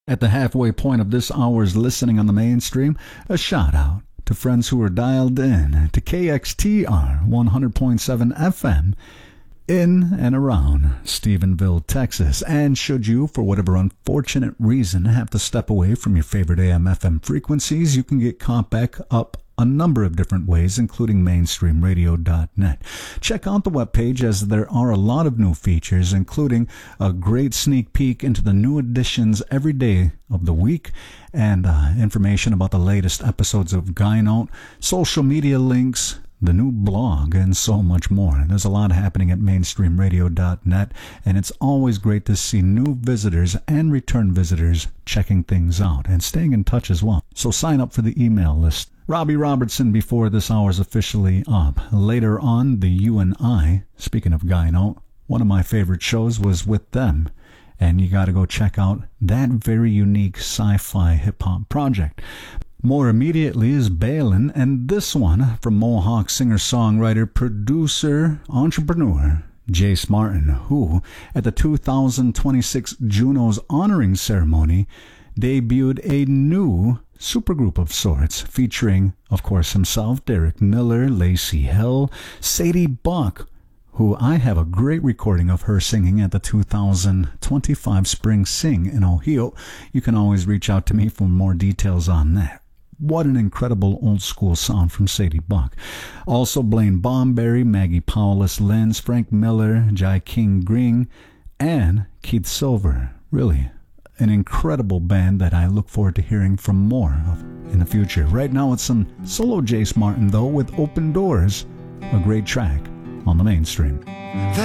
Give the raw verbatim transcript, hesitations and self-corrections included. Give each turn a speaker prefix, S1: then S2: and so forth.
S1: At the halfway point of this hour's listening on the mainstream, a shout out to friends who are dialed in to K X T R one hundred point seven F M in and around Stephenville, Texas. And should you, for whatever unfortunate reason, have to step away from your favorite A M F M frequencies, you can get caught back up a number of different ways, including mainstream radio dot net. Check out the webpage, as there are a lot of new features, including a great sneak peek into the new editions every day of the week, and uh, information about the latest episodes of Guy Note, social media links, the new blog, and so much more. There's a lot happening at mainstream radio dot net, and it's always great to see new visitors and return visitors checking things out and staying in touch as well. So sign up for the email list. Robbie Robertson before this hour's officially up. Later on, the You and I, speaking of Guy Note, one of my favorite shows was with them, and you gotta go check out that very unique sci-fi hip-hop project. More immediately is Balin, and this one from Mohawk singer-songwriter, producer, entrepreneur, Jace Martin, who, at the two thousand twenty-six Juno's honoring ceremony, debuted a new supergroup of sorts, featuring, of course, himself, Derek Miller, Lacey Hill, Sadie Buck, who I have a great recording of her singing at the two thousand twenty-five Spring Sing in Ohio. You can always reach out to me for more details on that. What an incredible old school sound from Sadie Buck. Also Blaine Bomberry, Maggie Paulus Lenz, Frank Miller, Jai King Green, and Keith Silver. Really an incredible band that I look forward to hearing from more of in the future. Right now it's some solo Jace Martin, though, with Open Doors, a great track on the mainstream.